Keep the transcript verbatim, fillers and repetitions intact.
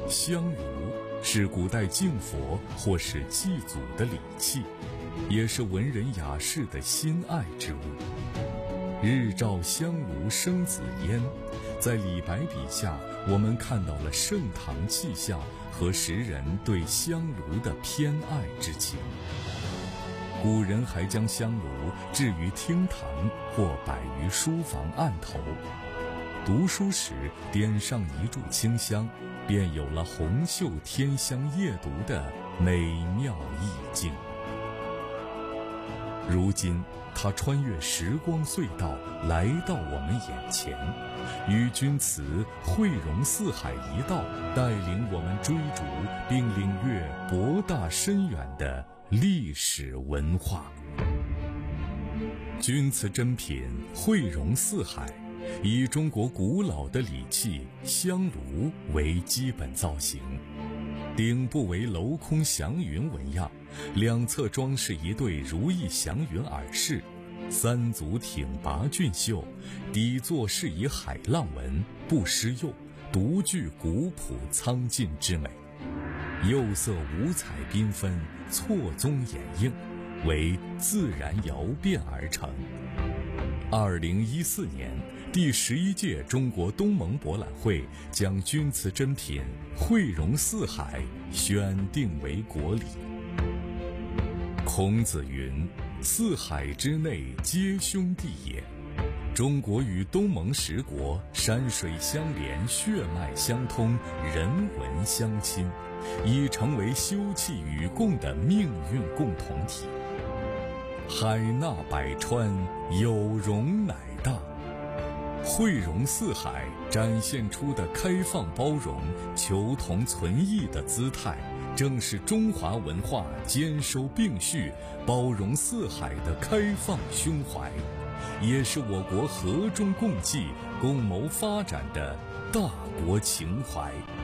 香炉是古代敬佛或是祭祖的礼器，也是文人雅士的心爱之物。日照香炉生紫烟，在李白笔下，我们看到了盛唐气象和时人对香炉的偏爱之情。古人还将香炉置于厅堂或摆于书房案头，读书时点上一炷清香，便有了红袖添香夜读的美妙意境。如今他穿越时光隧道来到我们眼前，与钧瓷汇融四海一道，带领我们追逐并领略博大深远的历史文化。钧瓷珍品汇融四海，以中国古老的礼器香炉为基本造型，顶部为镂空祥云纹样，两侧装饰一对如意祥云耳饰，三足挺拔俊秀，底座是以海浪纹，不施釉，独具古朴苍劲之美。釉色五彩缤纷，错综掩映，为自然窑变而成。二零一四年，第十一届中国东盟博览会将钧瓷珍品汇融四海选定为国礼。孔子云：四海之内皆兄弟也。中国与东盟十国山水相连，血脉相通，人文相亲，已成为休戚与共的命运共同体。海纳百川，有容乃大。汇融四海展现出的开放包容、求同存异的姿态，正是中华文化兼收并蓄、包容四海的开放胸怀，也是我国和衷共济、共谋发展的大国情怀。